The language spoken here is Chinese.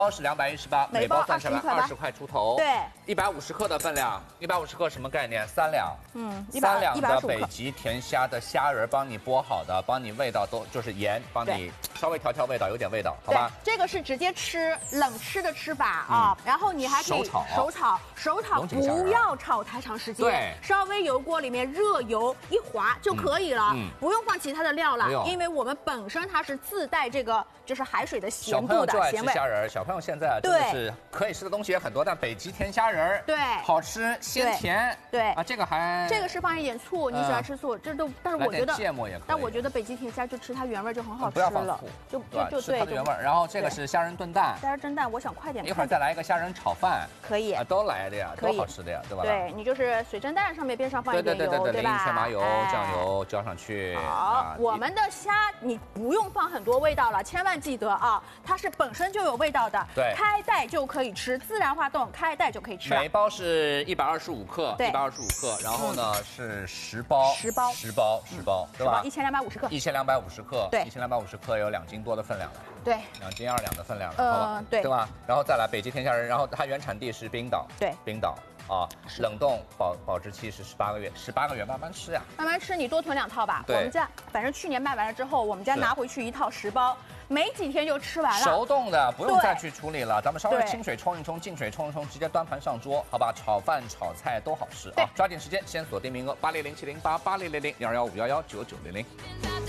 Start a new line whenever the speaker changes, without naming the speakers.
包是218，每包算下来20块出头。
对
，150克的分量，150克什么概念？3两。
3
两的北极甜虾的虾仁帮你剥好的，帮你味道都就是盐，帮你稍微调味道，有点味道，好吧？
这个是直接吃冷吃的吃法啊，然后你还可以手炒，不要炒太长时间，
对，
稍微油锅里面热油一滑就可以了，不用放其他的料了，因为我们本身它是自带这个就是海水的咸度的咸味。
小朋友就爱吃虾仁，小朋友现在真的是可以吃的东西也很多，但北极甜虾仁
对
好吃鲜甜，
对
啊，这个
是放一点醋，你喜欢吃醋，这都，但是我觉得
芥末也可以，
但我觉得北极甜虾就吃它原味就很好吃了，
不要放醋，
就
吃它的原味。然后这个是虾仁炖蛋，
虾仁炖蛋，我想快点，
一会儿再来一个虾仁炒饭，
可以
啊，都来的呀，都好吃的呀，对吧？
对你就是水蒸蛋上面边上放一点油，对吧？
淋一圈麻油、酱油浇上去。
好，我们的虾你不用放很多味道了，千万记得啊，它是本身就有味道的，
对，
开袋就可以吃，自然化冻开袋就可以吃。
每包是125克，125克，然后呢是10包，对吧
？1250克
，1250克，
对
，1250克有2斤多的分量了，
对
，2斤2两的分量了，好吧？对吧？然后再来北极甜虾仁，然后它原产地是冰岛，
对，
冰岛。啊，冷冻保质期是18个月，18个月慢慢吃呀，
慢慢吃，你多囤2套吧。我们家反正去年卖完了之后，我们家拿回去1套10包，没几天就吃完了。
熟冻的不用再去处理了，咱们稍微清水冲一冲，净水冲一冲，直接端盘上桌，好吧？炒饭炒菜都好吃啊！抓紧时间，先锁定名额80070880000215119900。